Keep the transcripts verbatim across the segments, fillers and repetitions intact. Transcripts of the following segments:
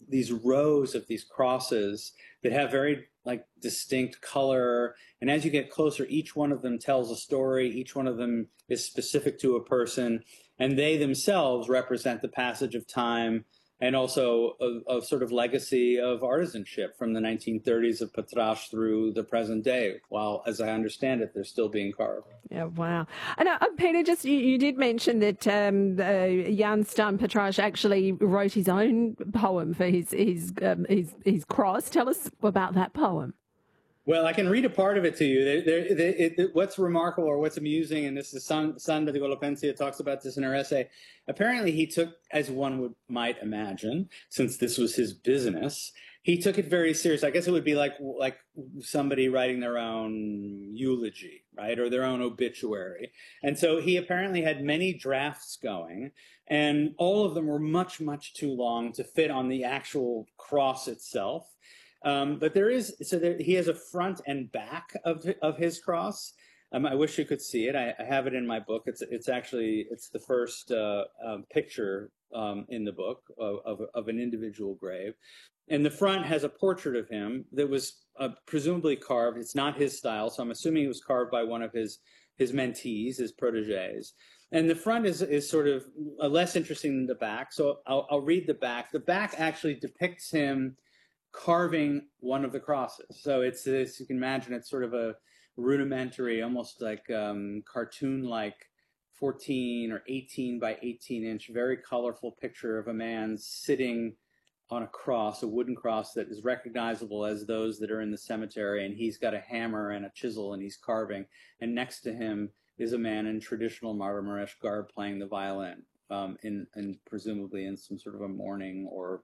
these rows of these crosses that have very like distinct color. And as you get closer, each one of them tells a story. Each one of them is specific to a person, and they themselves represent the passage of time and also a, a sort of legacy of artisanship from the nineteen thirties of Patraș through the present day, while, as I understand it, they're still being carved. Yeah, wow. And uh, Peter, just you, you did mention that um, uh, Jan Stan Patraș actually wrote his own poem for his his, um, his his cross. Tell us about that poem. Well, I can read a part of it to you. There, there, there, it, what's remarkable or what's amusing, and this is Sandra de Golopensia talks about this in her essay. Apparently, he took, as one would might imagine, since this was his business, he took it very serious. I guess it would be like like somebody writing their own eulogy, right, or their own obituary. And so he apparently had many drafts going, and all of them were much, much too long to fit on the actual cross itself. Um, but there is, so there, he has a front and back of of his cross. Um, I wish you could see it. I, I have it in my book. It's it's actually, it's the first uh, um, picture um, in the book of, of, of an individual grave. And the front has a portrait of him that was uh, presumably carved. It's not his style, so I'm assuming it was carved by one of his, his mentees, his proteges. And the front is, is sort of uh, less interesting than the back. So I'll, I'll read the back. The back actually depicts him carving one of the crosses. So it's this, you can imagine it's sort of a rudimentary, almost like um, cartoon-like fourteen or eighteen by eighteen inch, very colorful picture of a man sitting on a cross, a wooden cross that is recognizable as those that are in the cemetery. And he's got a hammer and a chisel and he's carving. And next to him is a man in traditional Marmaresh garb playing the violin, um, in, and presumably in some sort of a mourning or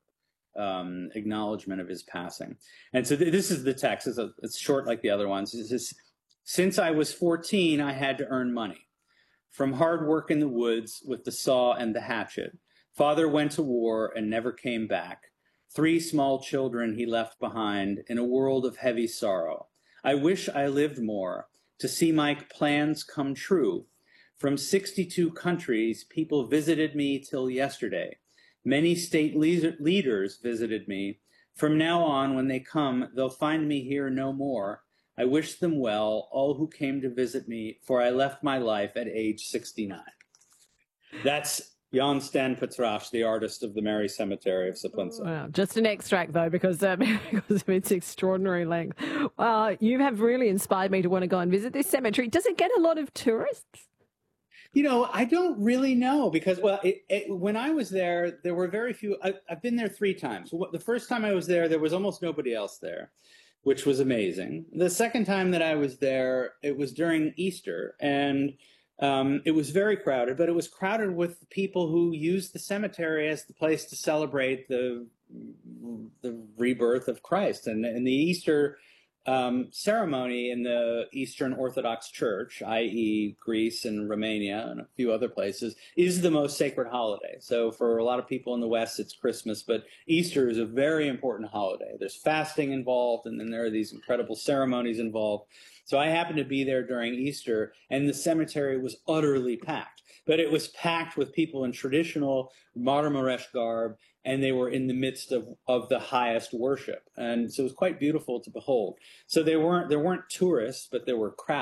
Um, acknowledgement of his passing. And so th this is the text. It's, a, it's short like the other ones. It says, since I was fourteen, I had to earn money. From hard work in the woods with the saw and the hatchet. Father went to war and never came back. Three small children he left behind in a world of heavy sorrow. I wish I lived more to see my plans come true. From sixty-two countries, people visited me till yesterday. Many state leaders visited me. From now on, when they come, they'll find me here no more. I wish them well, all who came to visit me, for I left my life at age sixty-nine. That's Jan Stan Patraș, the artist of the Mary Cemetery of Săpânța. Wow. Just an extract, though, because, um, because of its extraordinary length. Uh, you have really inspired me to want to go and visit this cemetery. Does it get a lot of tourists? You know, I don't really know because, well, it, it, when I was there, there were very few. I, I've been there three times. The first time I was there, there was almost nobody else there, which was amazing. The second time that I was there, it was during Easter, and um, it was very crowded, but it was crowded with people who used the cemetery as the place to celebrate the the rebirth of Christ. And, and the Easter Um, ceremony in the Eastern Orthodox Church, that is. Greece and Romania and a few other places, is the most sacred holiday. So for a lot of people in the West, it's Christmas, but Easter is a very important holiday. There's fasting involved, and then there are these incredible ceremonies involved. So I happened to be there during Easter, and the cemetery was utterly packed. But it was packed with people in traditional Marmaresh garb, and they were in the midst of, of the highest worship. And so it was quite beautiful to behold. So they weren't, there weren't tourists, but there were crowds.